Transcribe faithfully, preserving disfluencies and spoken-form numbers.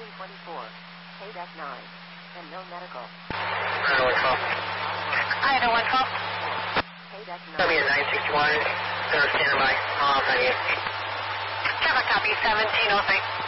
twenty-four. K D E C nine. And no medical. Iowa one twelve. Iowa one twelve. K D E C nine. W nine sixty-one. They're standing by. Um, ninety-eight. Traffic copy seventeen oh three.